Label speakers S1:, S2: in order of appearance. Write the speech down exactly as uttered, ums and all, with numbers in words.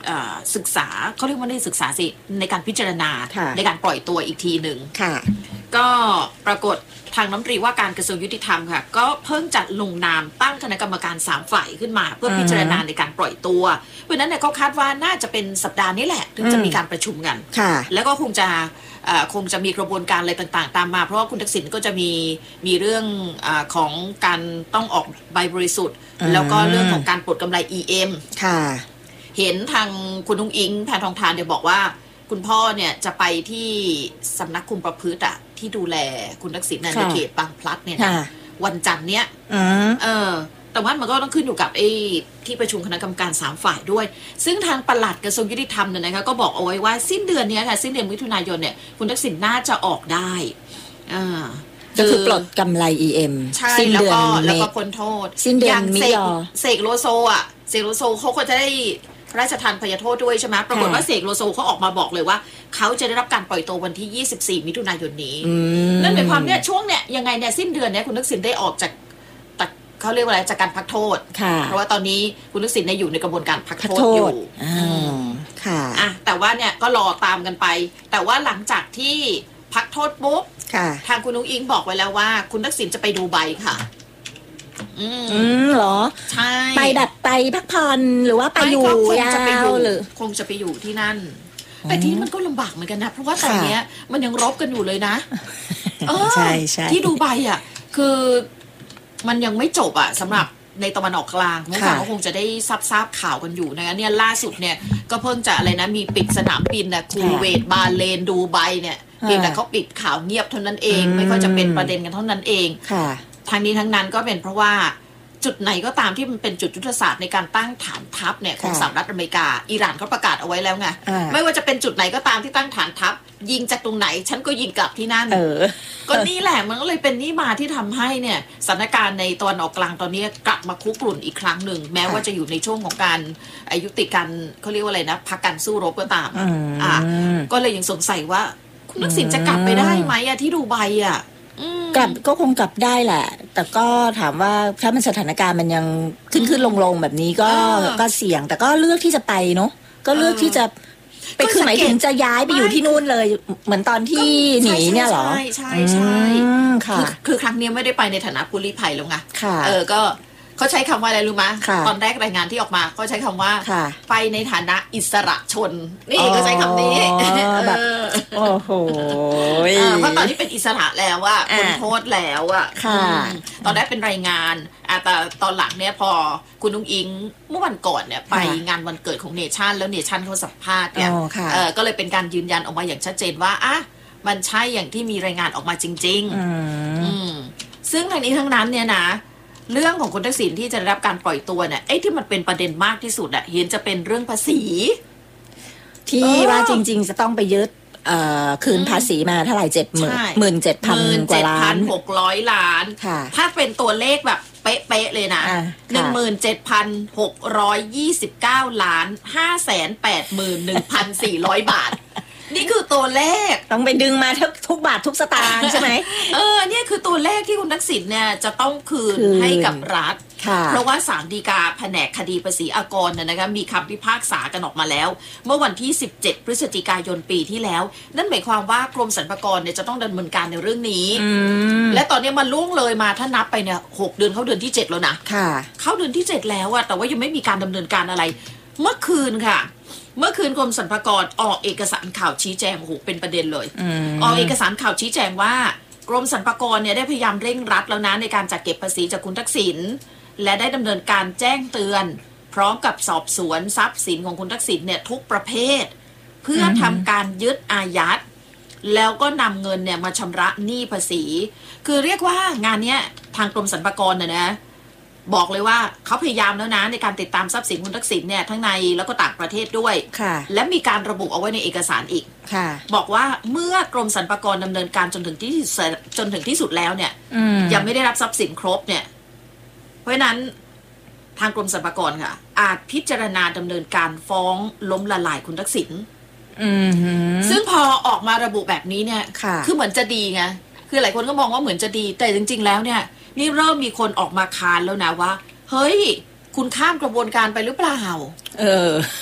S1: ศึกษาเขาเรียกว่าได้ศึกษาสิในการพิจารณาในการปล่อยตัวอีกทีหนึ่งก็ปรากฏทางรัฐมนตรีว่าการกระทรวงยุติธรรมค่ะก็เพิ่งจัดลงนามตั้งคณะกรรมการสามฝ่ายขึ้นมาเพื่อพิจารณาในการปล่อยตัวเพราะฉะนั้นเนี่ยเขาคาดว่าน่าจะเป็นสัปดาห์นี้แหละถึงจะมีการประชุมกันแล้วก็คงจะคงจะมีกระบวนการอะไรต่างๆตามมาเพราะว่าคุณทักษิณก็จะมีมีเรื่องอของการต้องออกใบบริสุทธิ์แล้วก็เรื่องของการปลดกำไร อี เอ็ม ค่ะเห็นทางคุณนุ้งอิงแพทองธารเนี่ยบอกว่าคุณพ่อเนี่ยจะไปที่สำนักคุมประพฤติอะที่ดูแลคุณทักษิณในเขตบางพลัดเนี่ยนะวันจันทร์เนี้ยเออแต่ว่ามันก็ต้องขึ้นอยู่กับไอ้ที่ประชุมคณะกรรมการสามฝ่ายด้วยซึ่งทางปลัดกระทรวงยุติธรรมเนี่ยนะคะก็บอกเอาไว้ว่าสิ้นเดือนนี้ค่ะสิ้นเดือนมิถุนายนเนี่ยคุณทักษิณน่าจะออกได้อ่า
S2: ก็คือปลดกำไร อี เอ็ม
S1: ใช่แล้วก็แล้วก็พ้นโทษ
S2: สิ้นเดือนมิถุนายน
S1: เสกโลโซอ่ะเสกโลโซเขาก็จะได้พระราชทานอภัยโทษด้วยใช่ไหมปรากฏว่าเสกโลโซเขาออกมาบอกเลยว่าเขาจะได้รับการปล่อยตัววันที่ยี่สิบสี่มิถุนายนนี้นั่นหมายความเนี่ยช่วงเนี่ยยังไงเนี่ยสิ้นเดือนเนี่ยคุณทักษิณได้ออกจากเขาเรียกว่าอะไรจากการพักโทษเพราะว่าตอนนี้คุณทักษิณเนี่ยอยู่ในกระบวนการพักโทษอยู่ค่ะอ่ะแต่ว่าเนี่ยก็รอตามกันไปแต่ว่าหลังจากที่พักโทษปุ๊บทางคุณนุ้งอิงบอกไว้แล้วว่าคุณทักษิณจะไปดูใบค่ะ
S2: อืมเหรอใช่ไปแบบไปพักผ่อนหรือว่าไปอยู่ยาวหรือ
S1: คงจะไปอยู่ที่นั่นแต่ที่มันก็ลำบากเหมือนกันนะเพราะว่าตอนนี้มันยังรบกันอยู่เลยนะ
S2: ใช่ใช่
S1: ที่ดูใบอ่ะคือมันยังไม่จบอ่ะสำหรับในตะวันออกกลางเมื่อวานก็คงจะได้ทราบทราบข่าวกันอยู่นะคะเนี่ยล่าสุดเนี่ยก็เพิ่งจะอะไรนะมีปิดสนามบินนะคูเวตบาเลนดูไบเนี่ยเพียงแต่เขาปิดข่าวเงียบเท่านั้นเองไม่ค่อยจะเป็นประเด็นกันเท่านั้นเองทางนี้ทั้งนั้นก็เป็นเพราะว่าจุดไหนก็ตามที่มันเป็นจุดยุทธศาสตร์ในการตั้งฐานทัพเนี่ยของสหรัฐอเมริกาอิหร่านเขาประกาศเอาไว้แล้วไงไม่ว่าจะเป็นจุดไหนก็ตามที่ตั้งฐานทัพยิงจากตรงไหนฉันก็ยิงกลับที่นั่นก็นี่แหละมันก็เลยเป็นนี่มาที่ทำให้เนี่ยสถานการณ์ในตะวันออกกลางตอนนี้กลับมาคุกรุ่นอีกครั้งหนึ่งแม้ว่าจะอยู่ในช่วงของการยุติการเขาเรียกว่าอะไรนะพักการสู้รบก็ตามอ่าก็เลยยังสงสัยว่าคุณทักษิณจะกลับไปได้ไหมอะที่ดูไบอะ
S2: กลับก็คงกลับได้แหละแต่ก็ถามว่าถ้ามันสถานการณ์มันยังขึ้นขึ้นลงลงแบบนี้ก็ก็เสี่ยงแต่ก็เลือกที่จะไปเนาะก็เลือกที่จะไปคือหมายถึงจะย้ายไปอยู่ที่นู่นเลยเหมือนตอนที่หนีเนี่ยหรอ
S1: ใช่ใช่ใช่ค่ะคือครั้งนี้ไม่ได้ไปในฐานะผู้ลี้ภัยแล้วไงเออก็เขาใช้คำว่าอะไรรู้ไหมตอนแรกรายงานที่ออกมาเขาใช้คำว่าไปในฐานะอิสระชนนี่ก็ใช้คำนี้
S2: แบบโอ้โห
S1: เพราะตอนนี้เป็นอิสระแล้วอะพ้นโทษแล้วอะตอนแรกเป็นรายงานแต่ตอนหลังเนี่ยพอคุณนุ้งอิงเมื่อวันก่อนเนี่ยไปงานวันเกิดของเนชั่นแล้วเนชั่นเขาสัมภาษณ์เนี่ยก็เลยเป็นการยืนยันออกมาอย่างชัดเจนว่าอ่ะมันใช่อย่างที่มีรายงานออกมาจริงๆซึ่งทั้งนี้ทั้งนั้นเนี่ยนะเรื่องของคุณทักษิณที่จะได้รับการปล่อยตัวเนี่ยไอ้ที่มันเป็นประเด็นมากที่สุดอะเห็นจะเป็นเรื่องภาษี
S2: ที่ว่าจริงๆจะต้องไปยึดคืนภาษีมาเท่าไหร่เจ็ดหมื่นหมื่นเจ็ดพันกว่าล้าน
S1: หกร้อยล้านถ้าเป็นตัวเลขแบบเป๊ะๆเลยนะหนึ่งหมื่นเจ็ดพันหกร้อยยี่สิบเก้าล้านห้าแสนแปดหมื่นหนึ่งพันสี่ร้อยบาทนี่คือตัวเลข
S2: ต้องไปดึงมาทุกทุกบาททุกสตางค์ใช่ไหม
S1: เออเนี่ยคือตัวเลขที่คุณทักษิณเนี่ยจะต้องคืนให้กับรัฐเพราะว่าศาลฎีกาแผนกคดีภาษีอากรเนี่ยนะคะมีคำพิพากษากันออกมาแล้วเมื่อวันที่สิบเจ็ดพฤศจิกายนปีที่แล้วนั่นหมายความว่ากรมสรรพากรเนี่ยจะต้องดำเนินการในเรื่องนี้และตอนนี้มันล่วงเลยมาถ้านับไปเนี่ยหกเดือนเข้าเดือนที่เจ็ดแล้วนะเข้าเดือนที่เจ็ดแล้วอะแต่ว่ายังไม่มีการดำเนินการอะไรเมื่อคืนค่ะเมื่อคืนกรมสรรพากรออกเอกสารข่าวชี้แจงโอ้โหเป็นประเด็นเลยออกเอกสารข่าวชี้แจงว่ากรมสรรพากรเนี่ยได้พยายามเร่งรัดแล้วนะในการจัดเก็บภาษีจากคุณทักษิณและได้ดำเนินการแจ้งเตือนพร้อมกับสอบสวนทรัพย์สินของคุณทักษิณเนี่ยทุกประเภทเพื่อทำการยึดอายัดแล้วก็นำเงินเนี่ยมาชำระหนี้ภาษีคือเรียกว่างานเนี้ยทางกรมสรรพากรเนี่ยนะบอกเลยว่าเขาพยายามแล้วนะในการติดตามทรัพย์สินคุณทักษิณเนี่ยทั้งในแล้วก็ต่างประเทศด้วยและมีการระบุเอาไว้ในเอกสารอีกบอกว่าเมื่อกรมสรรพากรดำเนินการจนถึงที่จนถึงที่สุดแล้วเนี่ยยังไม่ได้รับทรัพย์สินครบเนี่ยเพราะฉะนั้นทางกรมสรรพากรค่ะอาจพิจารณาดำเนินการฟ้องล้มละลายคุณทักษิณซึ่งพอออกมาระบุแบบนี้เนี่ยคือเหมือนจะดีไงคือหลายคนก็มองว่าเหมือนจะดีแต่จริงๆแล้วเนี่ยนี่เริ่มมีคนออกมาคานแล้วนะว่าเฮ้ยคุณข้ามกระบวนการไปหรือเปล่าเออ